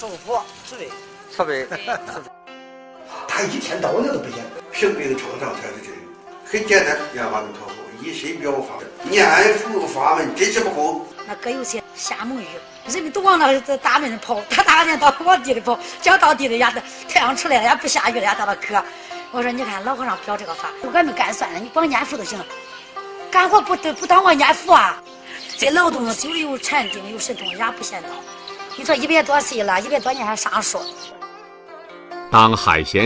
祝福， 慈悲。 他一天到晚都不演， 平病创伤才是真。很简单，念阿弥陀佛，一心表法，念佛法门真是不空。 那哥有些瞎蒙语，人们都往那大门跑，他大年到往地里跑，讲到地里呀，太阳出来了，也不下雨了，也到了渴。我说你看老和尚表这个法，俺们干算了，你光念佛就行了，干活不当我念佛啊。这劳动久了有禅定，有神通，也不嫌道。你说100多岁了，100多年还上树。 当海贤